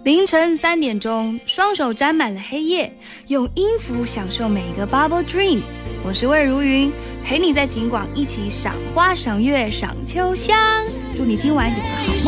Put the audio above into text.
凌晨3点钟，双手沾满了黑夜，用音符享受每个 Bubble Dream。我是魏如云，陪你在景广一起赏花、赏月、赏秋香。祝你今晚有个好梦。